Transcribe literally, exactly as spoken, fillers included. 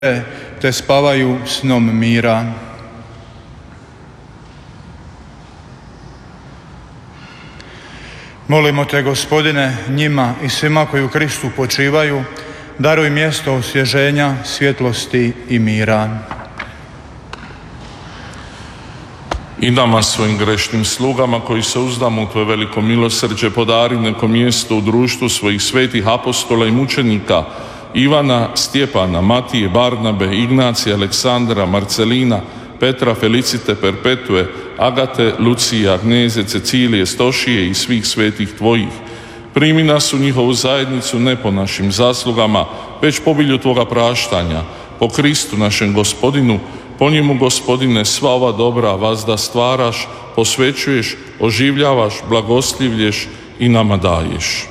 te spavaju snom mira. Molimo te, Gospodine, njima i svima koji u Kristu počivaju, daruj mjesto osvježenja, svjetlosti i mira. I nama, svojim grešnim slugama koji se uzdamo u tvoje veliko milosrđe, podari neko mjesto u društvu svojih svetih apostola i mučenika Ivana, Stjepana, Matije, Barnabe, Ignacija, Aleksandra, Marcelina, Petra, Felicite, Perpetue, Agate, Lucije, Agneze, Cecilije, Stošije i svih svetih tvojih. Primi nas u njihovu zajednicu ne po našim zaslugama, već po obilju tvoga praštanja, po Kristu našem Gospodinu. Po njemu, Gospodine, sva ova dobra vazda stvaraš, posvećuješ, oživljavaš, blagoslivlješ i nama daješ.